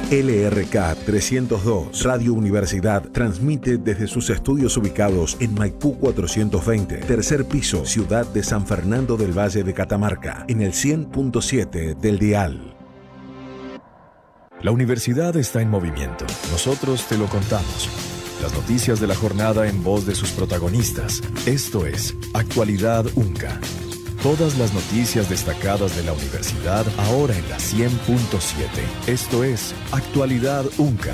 LRK 302, Radio Universidad, transmite desde sus estudios ubicados en Maipú 420, tercer piso, ciudad de San Fernando del Valle de Catamarca, en el 100.7 del dial. La universidad está en movimiento. Nosotros te lo contamos. Las noticias de la jornada en voz de sus protagonistas. Esto es Actualidad UNCA. Todas las noticias destacadas de la universidad ahora en la 100.7. Esto es Actualidad UNCA.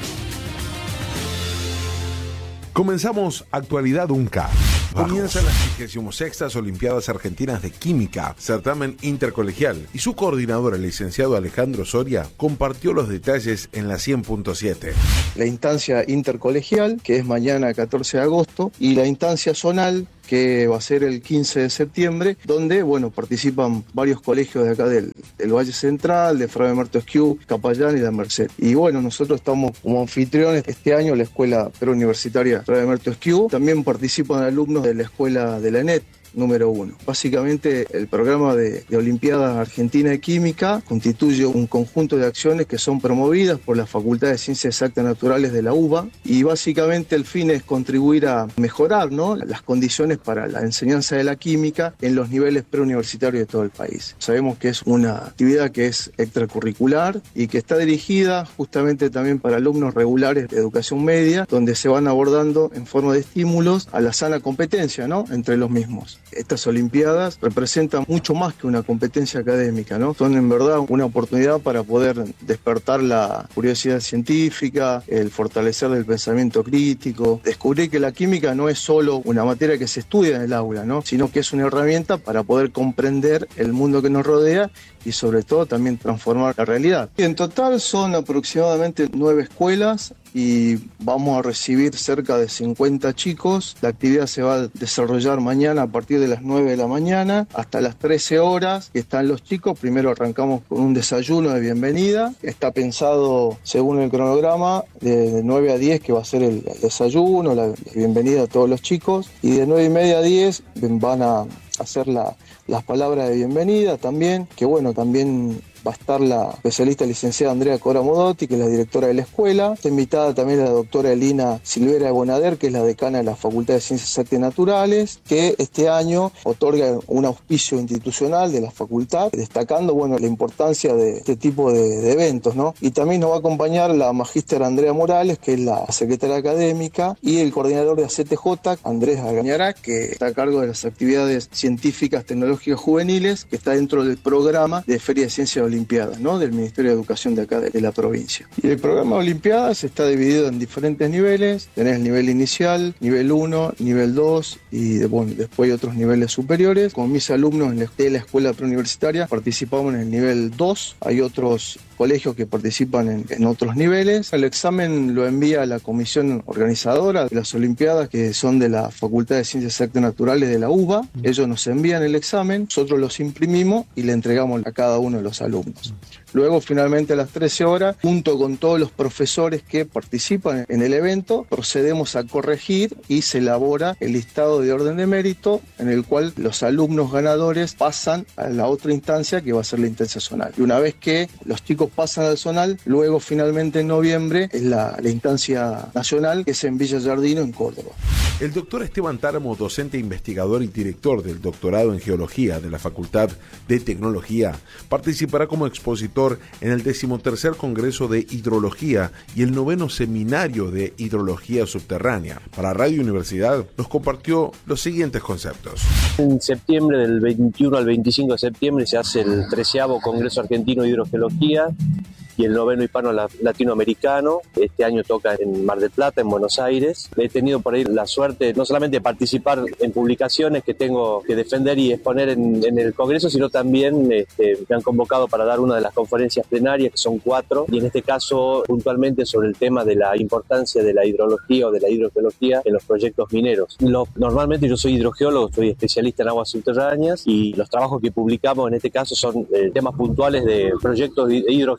Comenzamos Actualidad UNCA. Comienzan las 36ª Olimpiadas Argentinas de Química, certamen intercolegial, y su coordinador, el licenciado Alejandro Soria, compartió los detalles en la 100.7. La instancia intercolegial, que es mañana 14 de agosto, y la instancia zonal, que va a ser el 15 de septiembre, donde, participan varios colegios de acá del Valle Central, de Fray Martesquieu, Capayán y La Merced. Y nosotros estamos como anfitriones este año, la Escuela Preuniversitaria Fray Martesquieu. También participan alumnos de la Escuela de la ENET, número 1. Básicamente, el programa de Olimpiada Argentina de Química constituye un conjunto de acciones que son promovidas por la Facultad de Ciencias Exactas Naturales de la UBA, y básicamente el fin es contribuir a mejorar, las condiciones para la enseñanza de la química en los niveles preuniversitarios de todo el país. Sabemos que es una actividad que es extracurricular y que está dirigida justamente también para alumnos regulares de educación media, donde se van abordando en forma de estímulos a la sana competencia, entre los mismos. Estas Olimpiadas representan mucho más que una competencia académica, Son en verdad una oportunidad para poder despertar la curiosidad científica, el fortalecer del pensamiento crítico, descubrir que la química no es solo una materia que se estudia en el aula, sino que es una herramienta para poder comprender el mundo que nos rodea y sobre todo también transformar la realidad. Y en total son aproximadamente 9 escuelas y vamos a recibir cerca de 50 chicos. La actividad se va a desarrollar mañana a partir de las 9 de la mañana hasta las 13 horas que están los chicos. Primero arrancamos con un desayuno de bienvenida. Está pensado según el cronograma de 9 a 10 que va a ser el desayuno, la bienvenida a todos los chicos, y de 9:30 a 10 van a hacer las palabras de bienvenida también, que también va a estar la especialista licenciada Andrea Cora Modotti, que es la directora de la escuela. Está invitada también la doctora Elina Silvera de Bonader, que es la decana de la Facultad de Ciencias Exactas y Naturales, que este año otorga un auspicio institucional de la facultad, destacando la importancia de este tipo de eventos, Y también nos va a acompañar la magíster Andrea Morales, que es la secretaria académica, y el coordinador de ACTJ, Andrés Agañará, que está a cargo de las actividades científicas, tecnológicas juveniles, que está dentro del programa de Feria de Ciencias Olimpiadas, del Ministerio de Educación de acá de la provincia. Y el programa de Olimpiadas está dividido en diferentes niveles. Tenés el nivel inicial, nivel 1, nivel 2 y después hay otros niveles superiores. Con mis alumnos de la escuela preuniversitaria participamos en el nivel 2. Hay otros colegios que participan en otros niveles. El examen lo envía a la comisión organizadora de las Olimpiadas, que son de la Facultad de Ciencias Exactas Naturales de la UBA. Ellos nos envían el examen, nosotros los imprimimos y le entregamos a cada uno de los alumnos. Luego, finalmente, a las 13 horas, junto con todos los profesores que participan en el evento, procedemos a corregir y se elabora el listado de orden de mérito, en el cual los alumnos ganadores pasan a la otra instancia, que va a ser la instancia zonal. Y una vez que los chicos pasan al zonal, luego, finalmente, en noviembre, es la instancia nacional, que es en Villa Giardino, en Córdoba. El doctor Esteban Táramo, docente investigador y director del doctorado en Geología de la Facultad de Tecnología, participará como expositor en el 13º Congreso de Hidrología y el 9º Seminario de Hidrología Subterránea. Para Radio Universidad nos compartió los siguientes conceptos. En septiembre, del 21 al 25 de septiembre, se hace el 13º Congreso Argentino de Hidrogeología y el 9º hispano latinoamericano. Este año toca en Mar del Plata, en Buenos Aires. He tenido por ahí la suerte no solamente de participar en publicaciones que tengo que defender y exponer en el Congreso, sino también me han convocado para dar una de las conferencias plenarias, que son 4, y en este caso puntualmente sobre el tema de la importancia de la hidrología o de la hidrogeología en los proyectos mineros. Normalmente yo soy hidrogeólogo, soy especialista en aguas subterráneas, y los trabajos que publicamos en este caso son temas puntuales de proyectos hidrogeológicos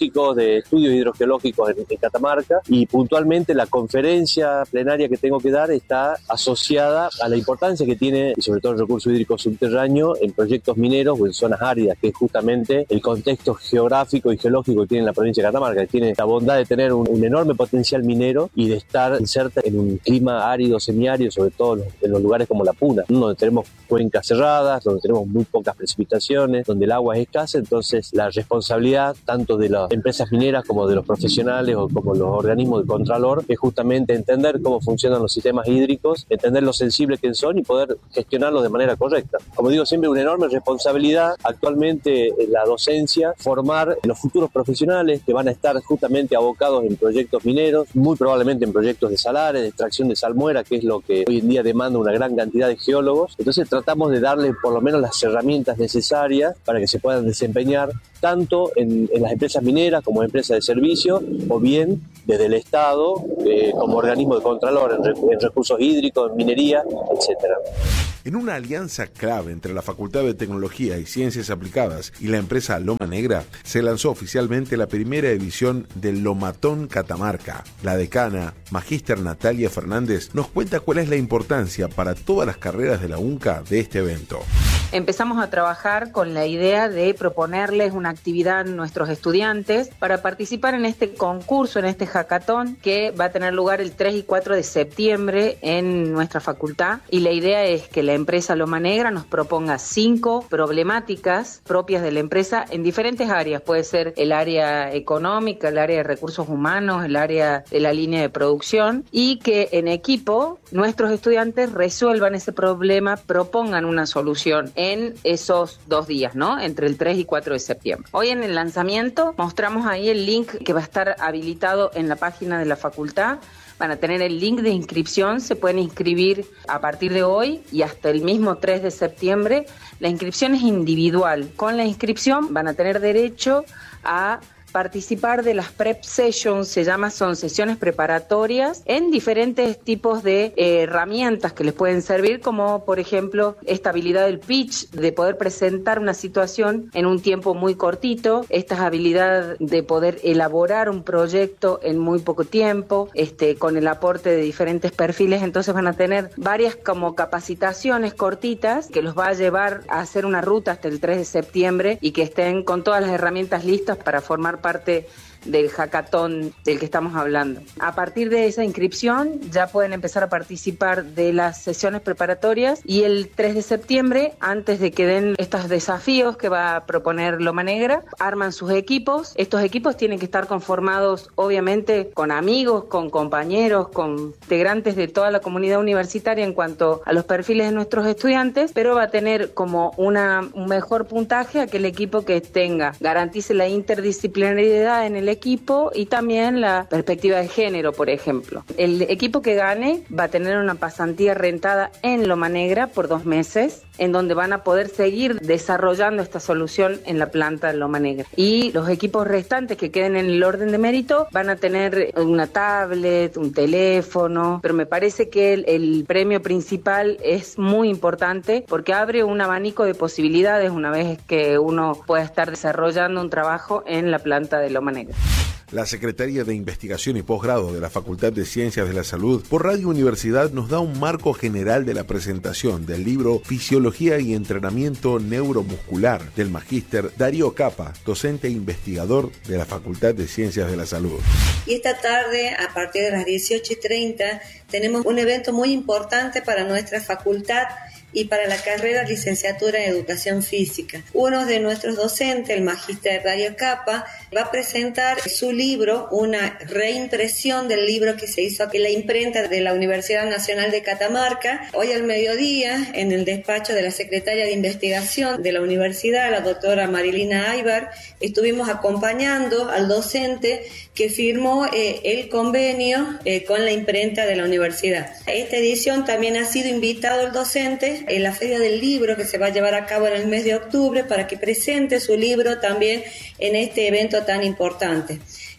hidrológicos, de estudios hidrogeológicos en Catamarca, y puntualmente la conferencia plenaria que tengo que dar está asociada a la importancia que tiene, y sobre todo el recurso hídrico subterráneo, en proyectos mineros o en zonas áridas, que es justamente el contexto geográfico y geológico que tiene la provincia de Catamarca, que tiene la bondad de tener un enorme potencial minero y de estar inserta en un clima árido, semiárido, sobre todo en los lugares como la Puna, donde tenemos cuencas cerradas, donde tenemos muy pocas precipitaciones, donde el agua es escasa. Entonces la responsabilidad tanto de las empresas mineras como de los profesionales o como los organismos de contralor es justamente entender cómo funcionan los sistemas hídricos, entender lo sensibles que son y poder gestionarlos de manera correcta. Como digo siempre, una enorme responsabilidad actualmente en la docencia, formar los futuros profesionales que van a estar justamente abocados en proyectos mineros, muy probablemente en proyectos de salares, de extracción de salmuera, que es lo que hoy en día demanda una gran cantidad de geólogos. Entonces tratamos de darle por lo menos las herramientas necesarias para que se puedan desempeñar tanto en las empresas mineras como en empresas de servicio, o bien desde el Estado como organismo de contralor en recursos hídricos, en minería, etcétera. En una alianza clave entre la Facultad de Tecnología y Ciencias Aplicadas y la empresa Loma Negra, se lanzó oficialmente la primera edición del Lomatón Catamarca. La decana, Magíster Natalia Fernández, nos cuenta cuál es la importancia para todas las carreras de la UNCA de este evento. Empezamos a trabajar con la idea de proponerles una actividad a nuestros estudiantes para participar en este concurso, en este hackathon, que va a tener lugar el 3 y 4 de septiembre en nuestra facultad. Y la idea es que la empresa Loma Negra nos proponga 5 problemáticas propias de la empresa en diferentes áreas. Puede ser el área económica, el área de recursos humanos, el área de la línea de producción, y que en equipo nuestros estudiantes resuelvan ese problema, propongan una solución en esos 2 días, ¿no? Entre el 3 y 4 de septiembre. Hoy en el lanzamiento mostramos ahí el link que va a estar habilitado en la página de la facultad. Van a tener el link de inscripción, se pueden inscribir a partir de hoy y hasta el mismo 3 de septiembre. La inscripción es individual. Con la inscripción van a tener derecho a participar de las prep sessions, son sesiones preparatorias en diferentes tipos de herramientas que les pueden servir, como por ejemplo esta habilidad del pitch, de poder presentar una situación en un tiempo muy cortito, esta habilidad de poder elaborar un proyecto en muy poco tiempo, con el aporte de diferentes perfiles. Entonces van a tener varias como capacitaciones cortitas que los va a llevar a hacer una ruta hasta el 3 de septiembre y que estén con todas las herramientas listas para formar parte del hackathon del que estamos hablando. A partir de esa inscripción ya pueden empezar a participar de las sesiones preparatorias, y el 3 de septiembre, antes de que den estos desafíos que va a proponer Loma Negra, arman sus equipos. Estos equipos tienen que estar conformados obviamente con amigos, con compañeros, con integrantes de toda la comunidad universitaria en cuanto a los perfiles de nuestros estudiantes, pero va a tener como un mejor puntaje aquel equipo que garantice la interdisciplinariedad en el equipo y también la perspectiva de género, por ejemplo. El equipo que gane va a tener una pasantía rentada en Loma Negra por 2 meses, en donde van a poder seguir desarrollando esta solución en la planta de Loma Negra. Y los equipos restantes que queden en el orden de mérito van a tener una tablet, un teléfono, pero me parece que el premio principal es muy importante porque abre un abanico de posibilidades una vez que uno pueda estar desarrollando un trabajo en la planta de Loma Negra. La Secretaría de Investigación y Posgrado de la Facultad de Ciencias de la Salud por Radio Universidad nos da un marco general de la presentación del libro Fisiología y Entrenamiento Neuromuscular del magíster Darío Capa, docente e investigador de la Facultad de Ciencias de la Salud. Y esta tarde, a partir de las 18:30, tenemos un evento muy importante para nuestra facultad y para la carrera de licenciatura en Educación Física. Uno de nuestros docentes, el magíster Darío Capa, va a presentar su libro, una reimpresión del libro que se hizo en la imprenta de la Universidad Nacional de Catamarca. Hoy al mediodía, en el despacho de la secretaria de Investigación de la universidad, la doctora Marilina Aybar, estuvimos acompañando al docente que firmó el convenio con la imprenta de la universidad. Esta edición también ha sido invitado el docente en la Feria del Libro que se va a llevar a cabo en el mes de octubre para que presente su libro también en este evento tan importante.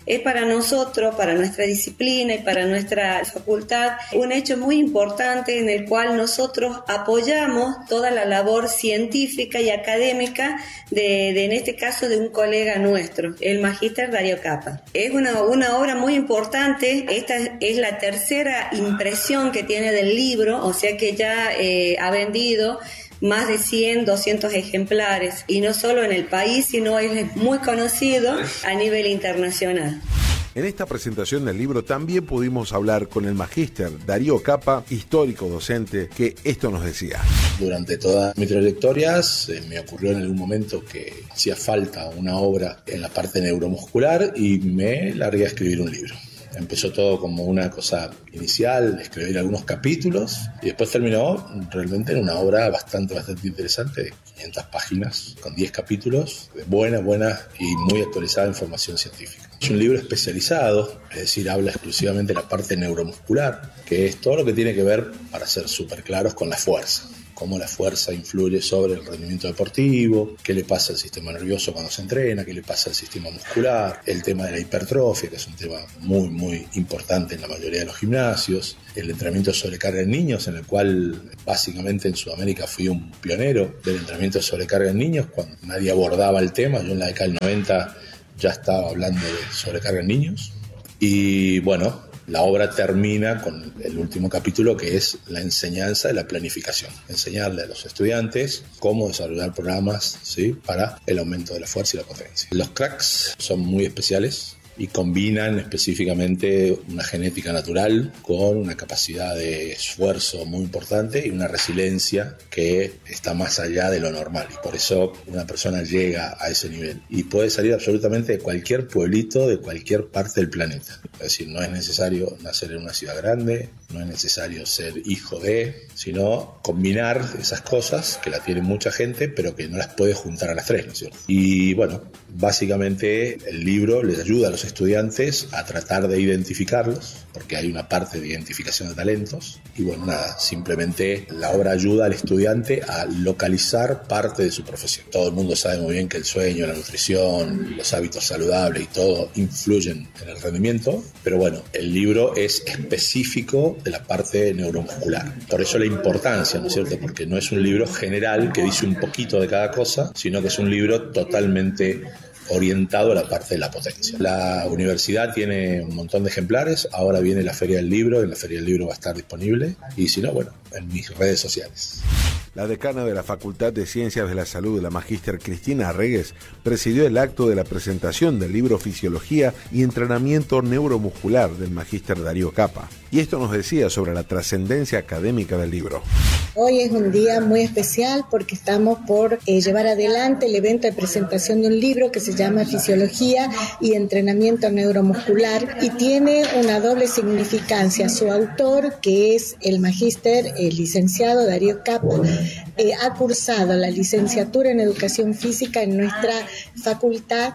Es para nosotros, para nuestra disciplina y para nuestra facultad, un hecho muy importante en el cual nosotros apoyamos toda la labor científica y académica en este caso de un colega nuestro, el magíster Darío Capa. Es una obra muy importante. Esta es la tercera impresión que tiene del libro, o sea que ya ha vendido más de 100, 200 ejemplares, y no solo en el país, sino es muy conocido a nivel internacional. En esta presentación del libro también pudimos hablar con el magíster Darío Capa, histórico docente, que esto nos decía. Durante toda mi trayectoria me ocurrió en algún momento que hacía falta una obra en la parte neuromuscular y me largué a escribir un libro. Empezó todo como una cosa inicial, escribir algunos capítulos, y después terminó realmente en una obra bastante interesante, de 500 páginas, con 10 capítulos, de buena y muy actualizada información científica. Es un libro especializado, es decir, habla exclusivamente de la parte neuromuscular, que es todo lo que tiene que ver, para ser súper claros, con la fuerza. Cómo la fuerza influye sobre el rendimiento deportivo, qué le pasa al sistema nervioso cuando se entrena, qué le pasa al sistema muscular, el tema de la hipertrofia, que es un tema muy importante en la mayoría de los gimnasios, el entrenamiento de sobrecarga en niños, en el cual básicamente en Sudamérica fui un pionero del entrenamiento de sobrecarga en niños, cuando nadie abordaba el tema. Yo en la década del 90 ya estaba hablando de sobrecarga en niños, y bueno, la obra termina con el último capítulo, que es la enseñanza de la planificación. Enseñarle a los estudiantes cómo desarrollar programas, ¿sí?, para el aumento de la fuerza y la potencia. Los cracks son muy especiales y combinan específicamente una genética natural con una capacidad de esfuerzo muy importante y una resiliencia que está más allá de lo normal. Y por eso una persona llega a ese nivel. Y puede salir absolutamente de cualquier pueblito, de cualquier parte del planeta. Es decir, no es necesario nacer en una ciudad grande, no es necesario ser hijo de, sino combinar esas cosas que la tiene mucha gente, pero que no las puede juntar a las tres, ¿no es cierto? Y bueno, básicamente el libro les ayuda a los estudiantes a tratar de identificarlos, porque hay una parte de identificación de talentos, y bueno, nada, simplemente la obra ayuda al estudiante a localizar parte de su profesión. Todo el mundo sabe muy bien que el sueño, la nutrición, los hábitos saludables y todo influyen en el rendimiento, pero bueno, el libro es específico de la parte neuromuscular. Por eso la importancia, ¿no es cierto? Porque no es un libro general que dice un poquito de cada cosa, sino que es un libro totalmente orientado a la parte de la potencia. La universidad tiene un montón de ejemplares, ahora viene la Feria del Libro, en la Feria del Libro va a estar disponible, y si no, bueno, en mis redes sociales. La decana de la Facultad de Ciencias de la Salud, la magíster Cristina Arregues, presidió el acto de la presentación del libro Fisiología y Entrenamiento Neuromuscular del magíster Darío Capa. Y esto nos decía sobre la trascendencia académica del libro. Hoy es un día muy especial porque estamos por llevar adelante el evento de presentación de un libro que se llama Fisiología y Entrenamiento Neuromuscular, y tiene una doble significancia. Su autor, que es el magíster, el licenciado Darío Capa, ha cursado la licenciatura en Educación Física en nuestra facultad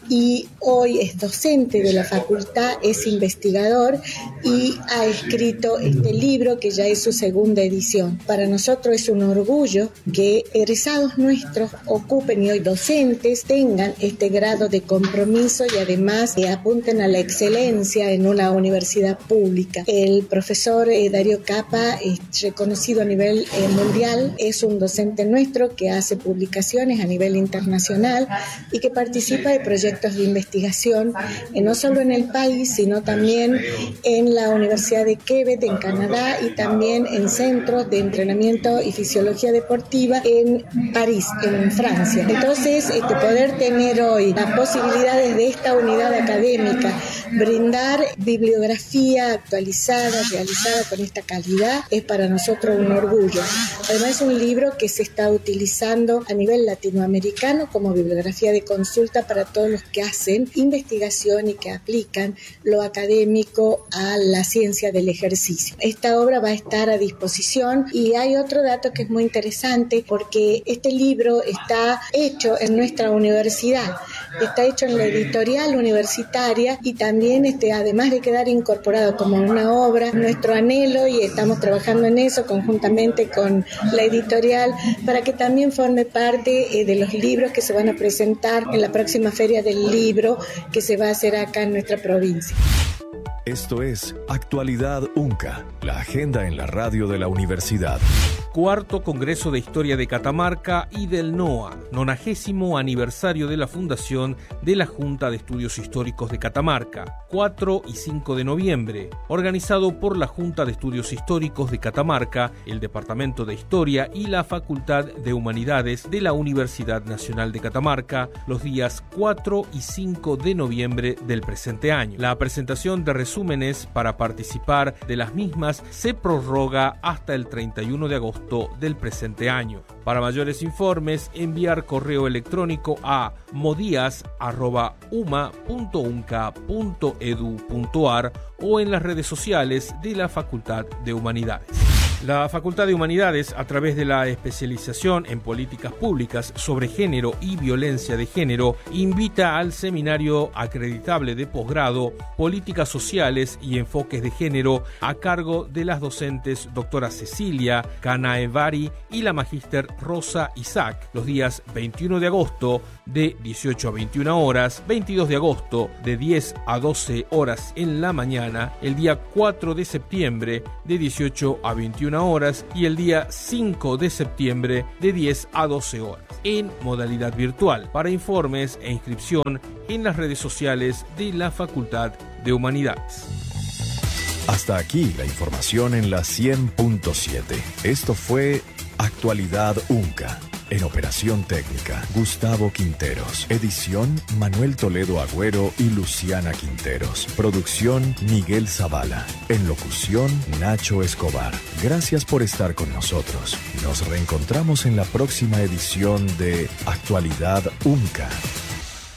y hoy es docente de la facultad, es investigador y ha escrito este libro que ya es su segunda edición. Para nosotros es un orgullo que egresados nuestros ocupen y hoy docentes tengan este grado de compromiso y además apunten a la excelencia en una universidad pública. El profesor Darío Capa es reconocido a nivel mundial, es un docente nuestro que hace publicaciones a nivel internacional y que participa de proyectos de investigación, no solo en el país, sino también en la Universidad de Quebec, en Canadá, y también en centros de entrenamiento y fisiología deportiva en París, en Francia. Entonces, poder tener hoy las posibilidades de esta unidad académica, brindar bibliografía actualizada, realizada con esta calidad, es para nosotros un orgullo. Además, es un libro que se está utilizando a nivel latinoamericano como bibliografía de consulta para todos los que hacen investigación y que aplican lo académico a la ciencia del ejercicio. Esta obra va a estar a disposición y hay otro dato que es muy interesante porque este libro está hecho en nuestra universidad. está hecho en la editorial universitaria y también además de quedar incorporado como una obra, nuestro anhelo, y estamos trabajando en eso conjuntamente con la editorial para que también forme parte de los libros que se van a presentar en la próxima Feria del Libro que se va a hacer acá en nuestra provincia. Esto es Actualidad UNCA, la agenda en la radio de la universidad. Cuarto Congreso de Historia de Catamarca y del NOA, 90º aniversario de la fundación de la Junta de Estudios Históricos de Catamarca, 4 y 5 de noviembre, organizado por la Junta de Estudios Históricos de Catamarca, el Departamento de Historia y la Facultad de Humanidades de la Universidad Nacional de Catamarca, los días 4 y 5 de noviembre del presente año. La presentación de resúmenes para participar de las mismas se prorroga hasta el 31 de agosto del presente año. Para mayores informes, enviar correo electrónico a modias@uma.unca.edu.ar o en las redes sociales de la Facultad de Humanidades. La Facultad de Humanidades, a través de la especialización en políticas públicas sobre género y violencia de género, invita al seminario acreditable de posgrado Políticas Sociales y Enfoques de Género a cargo de las docentes doctora Cecilia Canaevari y la magíster Rosa Isaac, los días 21 de agosto de 18 a 21 horas, 22 de agosto de 10 a 12 horas en la mañana, el día 4 de septiembre de 18 a 21 horas y el día 5 de septiembre de 10 a 12 horas, en modalidad virtual. Para informes e inscripción en las redes sociales de la Facultad de Humanidades. Hasta aquí la información en la 100.7. Esto fue Actualidad UNCA. En operación técnica, Gustavo Quinteros. Edición, Manuel Toledo Agüero y Luciana Quinteros. Producción, Miguel Zavala. En locución, Nacho Escobar. Gracias por estar con nosotros. Nos reencontramos en la próxima edición de Actualidad UNCA.